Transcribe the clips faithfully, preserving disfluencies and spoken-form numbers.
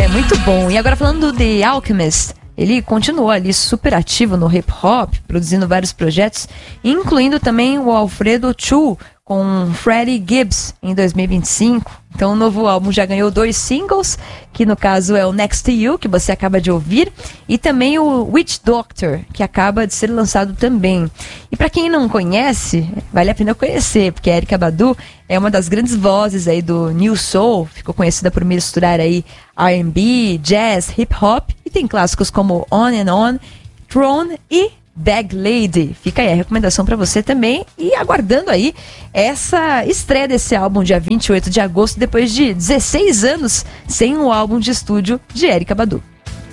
muito bom. E agora falando do The Alchemist, ele continuou ali super ativo no hip hop, produzindo vários projetos, incluindo também o Alfredo Chu com Freddie Gibbs em dois mil e vinte e cinco. Então o novo álbum já ganhou dois singles, que no caso é o Next to You, que você acaba de ouvir, e também o Witch Doctor, que acaba de ser lançado também. E para quem não conhece, vale a pena conhecer, porque a Erykah Badu é uma das grandes vozes aí do New Soul, ficou conhecida por misturar aí R and B, jazz, hip hop, e tem clássicos como On and On, Throne e Bag Lady. Fica aí a recomendação para você também, e aguardando aí essa estreia desse álbum dia vinte e oito de agosto, depois de dezesseis anos sem um álbum de estúdio de Erykah Badu.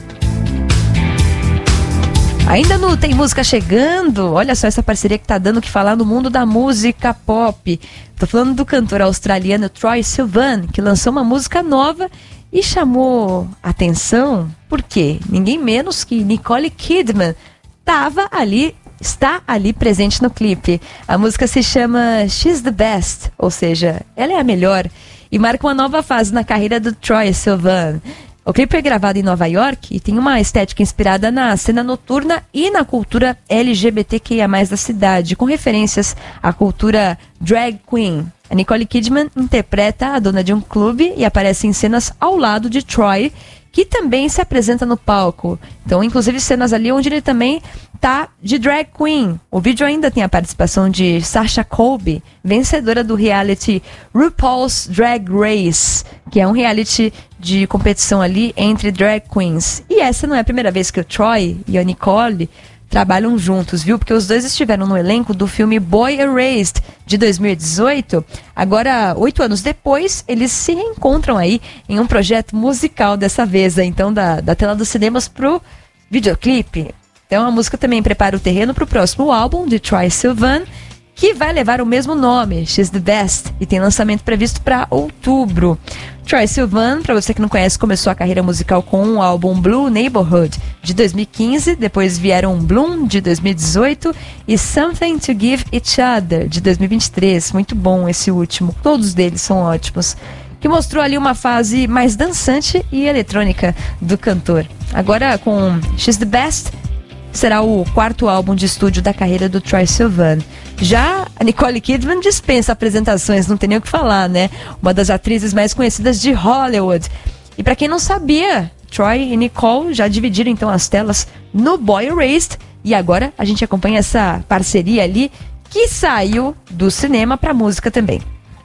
Ainda não tem música chegando, olha só essa parceria que tá dando o que falar no mundo da música pop. Tô falando do cantor australiano Troye Sivan, que lançou uma música nova e chamou atenção porque ninguém menos que Nicole Kidman estava ali, está ali presente no clipe. A música se chama She's the Best, ou seja, ela é a melhor, e marca uma nova fase na carreira do Troye Sivan. O clipe é gravado em Nova York e tem uma estética inspirada na cena noturna e na cultura L G B T Q I A mais, da cidade, com referências à cultura drag queen. A Nicole Kidman interpreta a dona de um clube e aparece em cenas ao lado de Troye, que também se apresenta no palco. Então, inclusive cenas ali onde ele também tá de drag queen. O vídeo ainda tem a participação de Sasha Colby, vencedora do reality RuPaul's Drag Race, que é um reality de competição ali entre drag queens. E essa não é a primeira vez que o Troye e a Nicole trabalham juntos, viu? Porque os dois estiveram no elenco do filme Boy Erased, de dois mil e dezoito. Agora, oito anos depois, eles se reencontram aí em um projeto musical, dessa vez, então, da, da tela dos cinemas pro videoclipe. Então, a música também prepara o terreno pro próximo álbum de Troye Sivan, que vai levar o mesmo nome, She's the Best, e tem lançamento previsto para outubro. Troye Sivan, para você que não conhece, começou a carreira musical com o álbum Blue Neighborhood, de dois mil e quinze, depois vieram Bloom, de dois mil e dezoito, e Something to Give Each Other, de dois mil e vinte e três. Muito bom esse último, todos deles são ótimos, que mostrou ali uma fase mais dançante e eletrônica do cantor. Agora, com She's the Best, será o quarto álbum de estúdio da carreira do Troye Sivan. Já a Nicole Kidman dispensa apresentações, não tem nem o que falar, né? Uma das atrizes mais conhecidas de Hollywood. E para quem não sabia, Troye e Nicole já dividiram então as telas no Boy Erased, e agora a gente acompanha essa parceria ali que saiu do cinema para música também.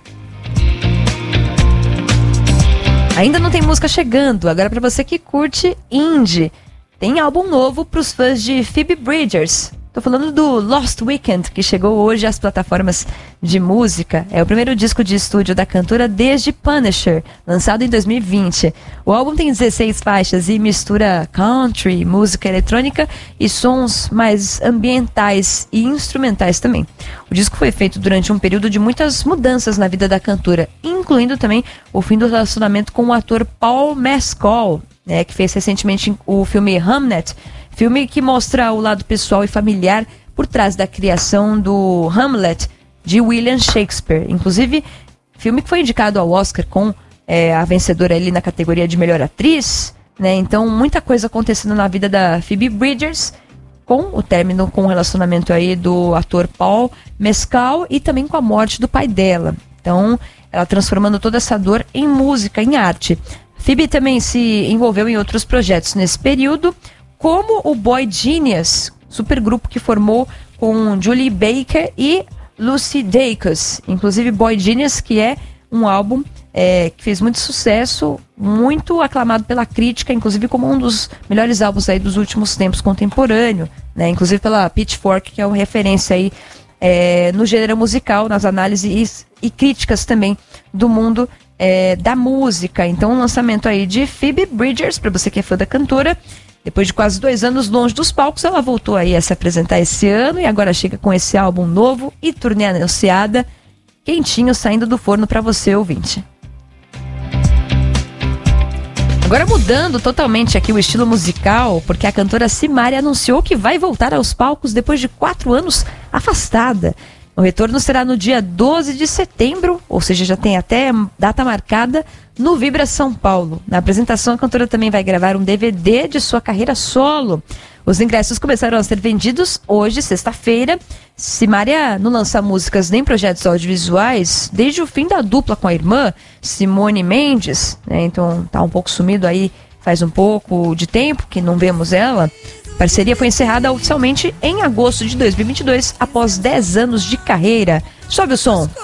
Ainda não tem música chegando, agora para você que curte indie, tem álbum novo para os fãs de Phoebe Bridgers. Tô falando do Lost Weekend, que chegou hoje às plataformas de música. É o primeiro disco de estúdio da cantora desde Punisher, lançado em dois mil e vinte. O álbum tem dezesseis faixas e mistura country, música eletrônica e sons mais ambientais e instrumentais também. O disco foi feito durante um período de muitas mudanças na vida da cantora, incluindo também o fim do relacionamento com o ator Paul Mescal, né, que fez recentemente o filme Hamnet, filme que mostra o lado pessoal e familiar por trás da criação do Hamlet, de William Shakespeare. Inclusive, filme que foi indicado ao Oscar com é, a vencedora ali na categoria de melhor atriz, né? Então, muita coisa acontecendo na vida da Phoebe Bridgers, com o término com o relacionamento aí do ator Paul Mescal e também com a morte do pai dela. Então, ela transformando toda essa dor em música, em arte. Phoebe também se envolveu em outros projetos nesse período, como o Boy Genius, supergrupo que formou com Julie Baker e Lucy Dacus. Inclusive Boy Genius, que é um álbum é, que fez muito sucesso, muito aclamado pela crítica, inclusive como um dos melhores álbuns aí dos últimos tempos contemporâneo, né? Inclusive pela Pitchfork, que é uma referência aí é, no gênero musical, nas análises e, e críticas também do mundo é, da música. Então, um lançamento aí de Phoebe Bridgers, para você que é fã da cantora. Depois de quase dois anos longe dos palcos, ela voltou aí a se apresentar esse ano e agora chega com esse álbum novo e turnê anunciada, quentinho, saindo do forno para você, ouvinte. Agora mudando totalmente aqui o estilo musical, porque a cantora Simaria anunciou que vai voltar aos palcos depois de quatro anos afastada. O retorno será no dia doze de setembro, ou seja, já tem até data marcada no Vibra São Paulo. Na apresentação, a cantora também vai gravar um D V D de sua carreira solo. Os ingressos começaram a ser vendidos hoje, sexta-feira. Simária não lança músicas nem projetos audiovisuais desde o fim da dupla com a irmã, Simone Mendes, né? Então tá um pouco sumido aí, faz um pouco de tempo que não vemos ela. A parceria foi encerrada oficialmente em agosto de dois mil e vinte e dois, após dez anos de carreira. Sobe o som.